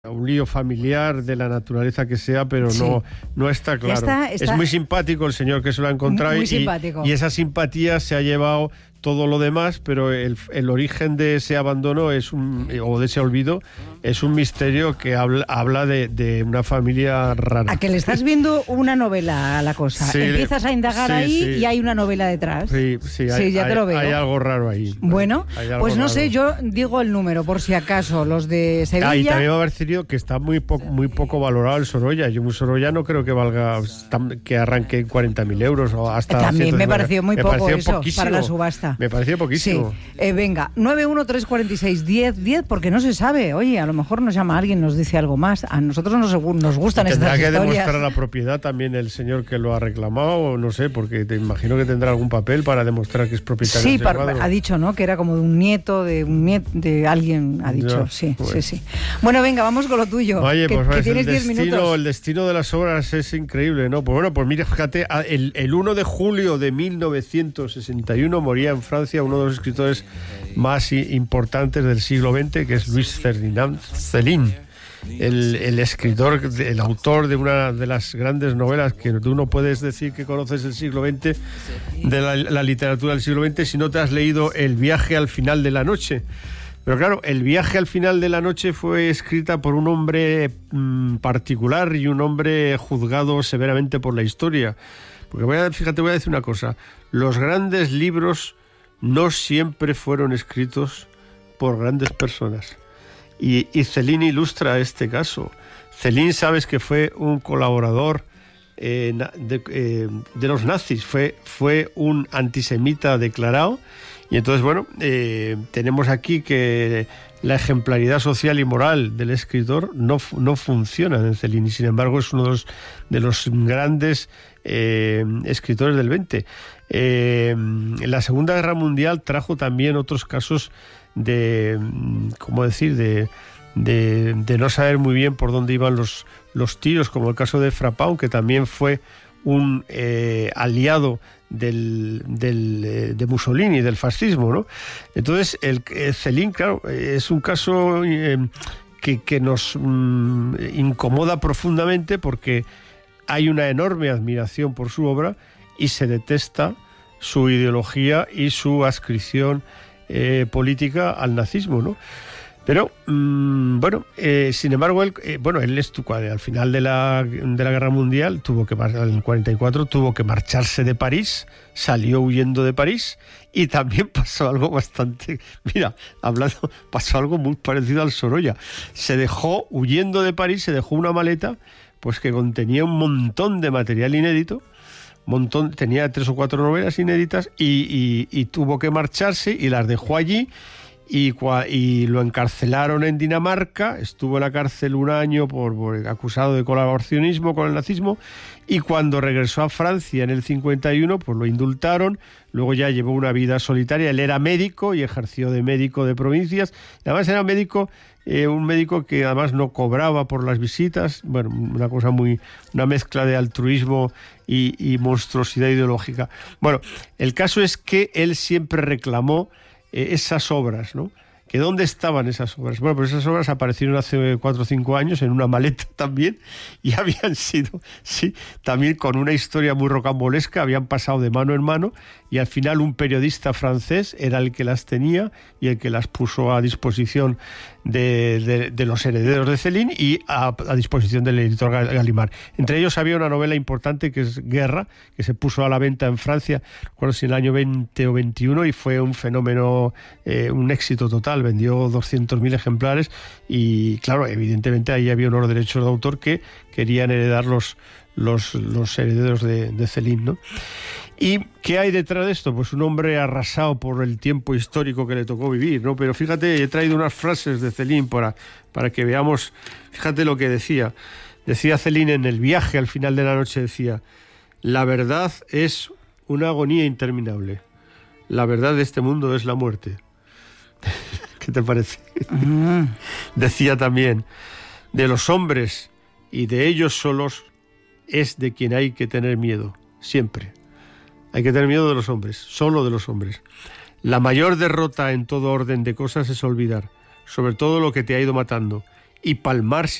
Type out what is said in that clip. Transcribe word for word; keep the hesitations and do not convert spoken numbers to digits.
Un lío familiar de la naturaleza que sea, pero sí. no, no está claro. Está, está... Es muy simpático el señor que se lo ha encontrado muy, muy y, simpático. y esa simpatía se ha llevado todo lo demás, pero el, el origen de ese abandono es un, o de ese olvido es un misterio que habla, habla de, de una familia rara. A que le estás viendo una novela a la cosa. Sí, Empiezas a indagar sí, ahí sí. y hay una novela detrás. Sí, sí, hay, sí ya hay, te lo veo. hay algo raro ahí. Bueno, pues no raro. sé, yo digo el número por si acaso, los de Sevilla. Ah, y también me ha parecido que está muy poco, muy poco valorado el Sorolla. Yo un Sorolla no creo que valga, que arranque en cuarenta mil euros o hasta También me pareció muy me poco pareció eso poquísimo. para la subasta. Me pareció poquísimo. Sí. Eh, venga, nueve uno tres cuatro seis diez diez, porque no se sabe. Oye, a lo mejor nos llama alguien, nos dice algo más. A nosotros nos, nos gustan tendrá estas que historias. demostrar la propiedad también el señor que lo ha reclamado, o no sé, porque te imagino que tendrá algún papel para demostrar que es propietario. Sí, de para, ha dicho, ¿no? Que era como de un nieto, de un nieto, de alguien, ha dicho. Ya, sí, bueno. sí, sí. Bueno, venga, vamos con lo tuyo. Oye, que, pues que el, tienes diez destino, minutos. el destino de las obras es increíble, ¿no? Pues bueno, pues mira, fíjate, el, el uno de julio de mil novecientos sesenta y uno moría en Francia uno de los escritores más importantes del siglo veinte, que es Louis Ferdinand Céline, el, el escritor, el autor de una de las grandes novelas que tú no puedes decir que conoces el siglo veinte, de la, la literatura del siglo veinte, si no te has leído El viaje al final de la noche. Pero claro, El viaje al final de la noche fue escrita por un hombre mmm, particular y un hombre juzgado severamente por la historia. Porque voy a, fíjate, voy a decir una cosa. Los grandes libros no siempre fueron escritos por grandes personas. Y, y Céline ilustra este caso. Céline, sabes que fue un colaborador eh, de, eh, de los nazis, fue, fue un antisemita declarado. Y entonces, bueno, eh, tenemos aquí que la ejemplaridad social y moral del escritor no, no funciona en Céline, y sin embargo es uno de los, de los grandes eh, escritores del veinte. Eh, la Segunda Guerra Mundial trajo también otros casos de, ¿cómo decir?, de, de, de no saber muy bien por dónde iban los, los tiros, como el caso de Frapão, que también fue un eh, aliado del, del, eh, de Mussolini, del fascismo, ¿no? Entonces, el, el Céline, claro, es un caso eh, que, que nos mm, incomoda profundamente porque hay una enorme admiración por su obra y se detesta su ideología y su adscripción eh, política al nazismo, ¿no? Pero, mmm, bueno, eh, sin embargo, él, eh, bueno, él estuvo, al final de la, de la Guerra Mundial, tuvo que, en el cuarenta y cuatro, tuvo que marcharse de París, salió huyendo de París, y también pasó algo bastante, mira, hablando, pasó algo muy parecido al Sorolla. Se dejó, huyendo de París, se dejó una maleta, pues que contenía un montón de material inédito, montón, tenía tres o cuatro novelas inéditas, y, y, y tuvo que marcharse, y las dejó allí. Y, y lo encarcelaron en Dinamarca, estuvo en la cárcel un año por, por acusado de colaboracionismo con el nazismo, y cuando regresó a Francia en el cincuenta y uno, pues lo indultaron. Luego ya llevó una vida solitaria. Él era médico y ejerció de médico de provincias. Además era médico, eh, un médico que además no cobraba por las visitas. Bueno, una cosa muy, una mezcla de altruismo y, y monstruosidad ideológica. Bueno, el caso es que él siempre reclamó esas obras, ¿no? ¿Que dónde estaban esas obras? Bueno, pues esas obras aparecieron hace cuatro o cinco años en una maleta también, y habían sido, sí, también con una historia muy rocambolesca, habían pasado de mano en mano, y al final un periodista francés era el que las tenía y el que las puso a disposición de, de, de los herederos de Céline y a, a disposición del editor Gallimard. Entre ellos había una novela importante que es Guerra, que se puso a la venta en Francia, no recuerdo si en el año veinte o veintiuno, y fue un fenómeno, eh, un éxito total. Vendió doscientos mil ejemplares y, claro, evidentemente ahí había unos derechos de autor que querían heredar los, los, los herederos de, de Céline, ¿no? ¿Y qué hay detrás de esto? Pues un hombre arrasado por el tiempo histórico que le tocó vivir, ¿no? Pero fíjate, he traído unas frases de Céline para, para que veamos, fíjate lo que decía. Decía Céline en El viaje al final de la noche, decía: la verdad es una agonía interminable. La verdad de este mundo es la muerte. ¿Qué te parece? Uh-huh. Decía también: de los hombres y de ellos solos es de quien hay que tener miedo, siempre. Hay que tener miedo de los hombres, solo de los hombres. La mayor derrota en todo orden de cosas es olvidar, sobre todo lo que te ha ido matando, y palmar